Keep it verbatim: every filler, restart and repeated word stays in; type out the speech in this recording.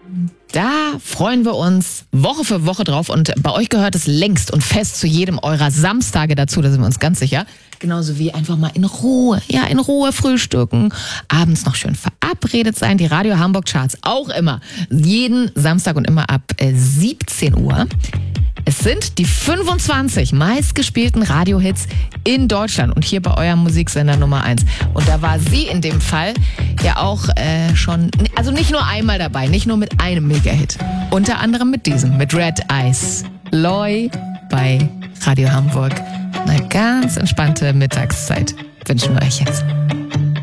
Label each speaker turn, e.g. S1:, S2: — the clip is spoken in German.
S1: Da freuen wir uns Woche für Woche drauf und bei euch gehört es längst und fest zu jedem eurer Samstage dazu, da sind wir uns ganz sicher. Genauso wie einfach mal in Ruhe, ja, in Ruhe frühstücken, abends noch schön verabredet sein. Die Radio Hamburg Charts auch immer, jeden Samstag und immer ab äh, siebzehn Uhr. Es sind die fünfundzwanzig meistgespielten Radiohits in Deutschland und hier bei eurem Musiksender Nummer eins. Und da war sie in dem Fall ja auch äh, schon, also nicht nur einmal dabei, nicht nur mit einem Mega-Hit. Unter anderem mit diesem, mit Red Eyes. Loy bei Radio Hamburg. Eine ganz entspannte Mittagszeit wünschen wir euch jetzt.